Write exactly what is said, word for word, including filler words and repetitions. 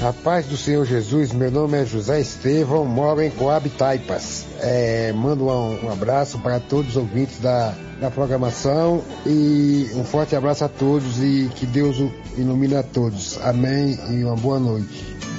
A paz do Senhor Jesus, meu nome é José Estevão, moro em Coab Taipas. É, mando um, um abraço para todos os ouvintes da, da programação e um forte abraço a todos e que Deus ilumine a todos. Amém e uma boa noite.